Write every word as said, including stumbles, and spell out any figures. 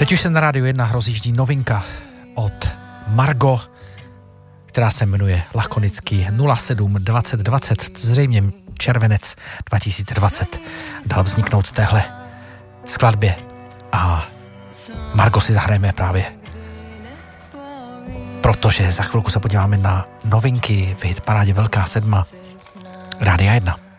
Teď už se na Rádiu jedna rozjíždí novinka od Margo, která se jmenuje lakonicky nula sedm dvacet dvacet, zřejmě červenec dva tisíce dvacet dal vzniknout téhle skladbě a Margo si zahrajeme právě protože za chvilku se podíváme na novinky v hitparádě Velká sedma Rádia jedna.